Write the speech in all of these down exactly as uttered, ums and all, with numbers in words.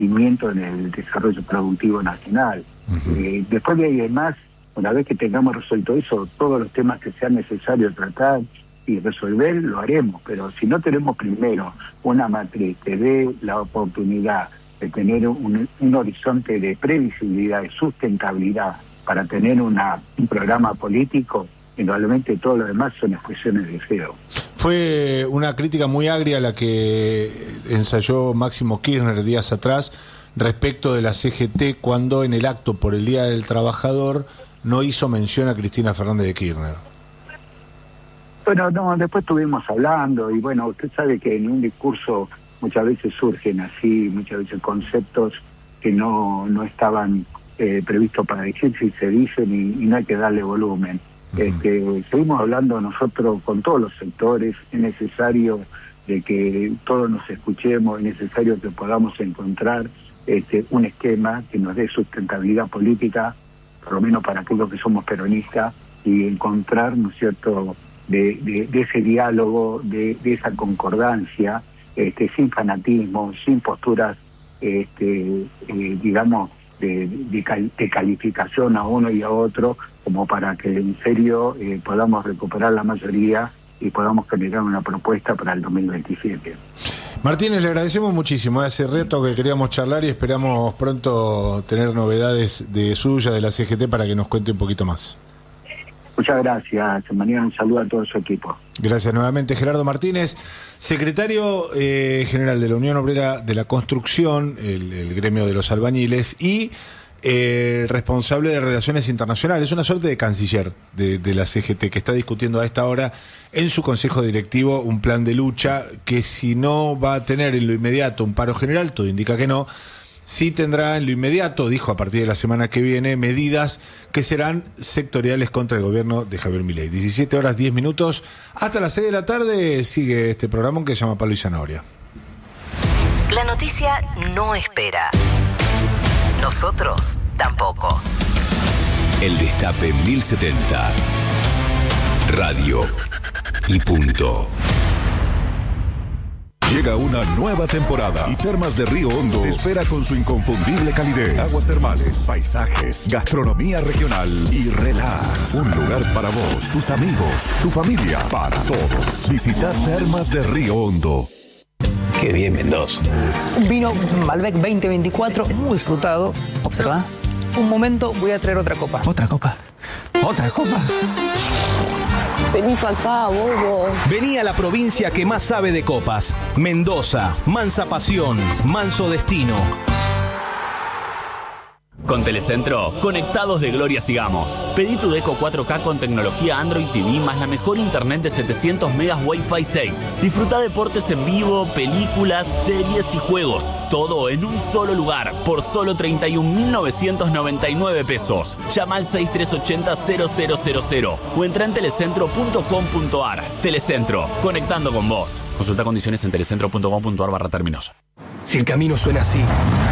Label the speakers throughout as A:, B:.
A: cimiento en el desarrollo productivo nacional. Uh-huh. Eh, después de ahí además, una vez que tengamos resuelto eso, todos los temas que sean necesarios tratar y resolver, lo haremos. Pero si no tenemos primero una matriz que dé la oportunidad de tener un, un horizonte de previsibilidad, de sustentabilidad, para tener una, un programa político, indudablemente todo lo demás son expresiones de deseo.
B: Fue una crítica muy agria la que ensayó Máximo Kirchner días atrás respecto de la C G T cuando en el acto por el Día del Trabajador no hizo mención a Cristina Fernández de Kirchner.
A: Bueno, no, después estuvimos hablando y bueno, usted sabe que en un discurso muchas veces surgen así, muchas veces conceptos que no, no estaban eh, previstos para decirse y se dicen y, y no hay que darle volumen. Uh-huh. Este, seguimos hablando nosotros con todos los sectores, es necesario de que todos nos escuchemos, es necesario que podamos encontrar este, un esquema que nos dé sustentabilidad política, por lo menos para aquellos que somos peronistas, y encontrar, ¿no es cierto?, de, de, de ese diálogo, de, de esa concordancia, este, sin fanatismo, sin posturas, este, eh, digamos, de, de, cal, de calificación a uno y a otro, como para que en serio eh, podamos recuperar la mayoría y podamos generar una propuesta para el dos mil veintisiete.
B: Martínez, le agradecemos muchísimo. Hace rato que queríamos charlar y esperamos pronto tener novedades de suya, de la C G T, para que nos cuente un poquito más.
A: Muchas gracias, Mañana un saludo a todo su equipo.
B: Gracias nuevamente, Gerardo Martínez, secretario eh, general de la Unión Obrera de la Construcción, el, el gremio de los albañiles, y eh, responsable de Relaciones Internacionales, una suerte de canciller de, de la C G T, que está discutiendo a esta hora en su consejo directivo un plan de lucha que, si no va a tener en lo inmediato un paro general, todo indica que no, sí tendrá en lo inmediato, dijo a partir de la semana que viene, medidas que serán sectoriales contra el gobierno de Javier Milei. diecisiete horas diez minutos, hasta las seis de la tarde sigue este programa que se llama Palo y Zanahoria.
C: La noticia no espera. Nosotros tampoco.
D: El Destape mil setenta. Radio y punto.
E: Llega una nueva temporada y Termas de Río Hondo te espera con su inconfundible calidez, aguas termales, paisajes, gastronomía regional y relax. Un lugar para vos, tus amigos, tu familia, para todos. Visita Termas de Río Hondo.
F: Qué bien, Mendoza. Un vino Malbec veinte veinticuatro, muy disfrutado. Observa. Un momento, voy a traer otra copa. ¿Otra copa? ¿Otra copa?
G: Vení para acá, bobo.
H: Vení a la provincia que más sabe de copas. Mendoza, mansa pasión, manso destino.
I: Con Telecentro, conectados de gloria sigamos. Pedí tu Deco cuatro K con tecnología Android T V más la mejor internet de setecientos megas Wi-Fi seis. Disfruta deportes en vivo, películas, series y juegos. Todo en un solo lugar, por solo treinta y un mil novecientos noventa y nueve pesos. Llama al seis tres ocho cero cero cero cero cero o entra en telecentro punto com punto ar. Telecentro, conectando con vos. Consulta condiciones en telecentro punto com punto ar barra términos.
F: Si el camino suena así,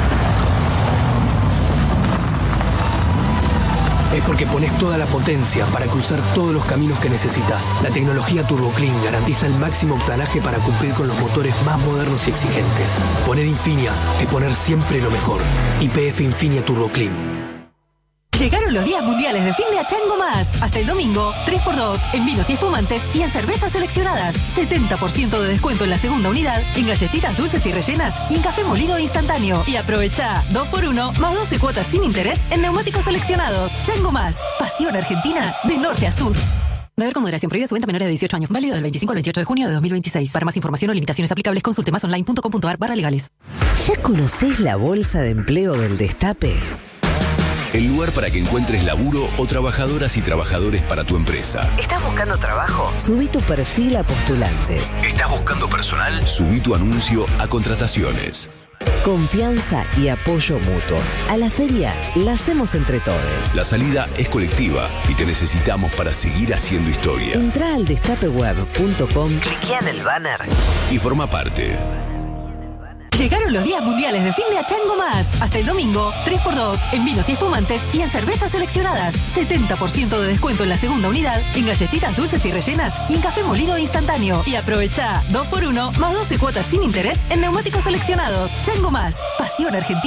F: es porque pones toda la potencia para cruzar todos los caminos que necesitas. La tecnología TurboClean garantiza el máximo octanaje para cumplir con los motores más modernos y exigentes. Poner Infinia es poner siempre lo mejor. Y P F Infinia TurboClean.
J: Llegaron los días mundiales de fin de Chango Más. Hasta el domingo, tres por dos en vinos y espumantes y en cervezas seleccionadas. setenta por ciento de descuento en la segunda unidad, en galletitas dulces y rellenas y en café molido instantáneo. Y aprovecha dos por uno más doce cuotas sin interés en neumáticos seleccionados. Chango Más, pasión argentina de norte a sur. Beber con moderación, prohibida su venta a menores de dieciocho años. Válido del veinticinco al veintiocho de junio de dos mil veintiséis. Para más información o limitaciones aplicables, consulte más online punto com punto ar barra legales.
C: ¿Ya conocés la bolsa de empleo del Destape?
D: El lugar para que encuentres laburo o trabajadoras y trabajadores para tu empresa.
C: ¿Estás buscando trabajo? Subí tu perfil a postulantes.
D: ¿Estás buscando personal? Subí tu anuncio a contrataciones.
C: Confianza y apoyo mutuo. A la feria la hacemos entre todos.
D: La salida es colectiva y te necesitamos para seguir haciendo historia.
C: Entrá al destape web punto com,
J: cliquea en el banner
D: y forma parte.
J: Llegaron los días mundiales de fin de Chango Más. Hasta el domingo, tres por dos en vinos y espumantes y en cervezas seleccionadas. setenta por ciento de descuento en la segunda unidad, en galletitas dulces y rellenas y en café molido instantáneo. Y aprovecha dos por uno más doce cuotas sin interés en neumáticos seleccionados. Chango Más, pasión argentina.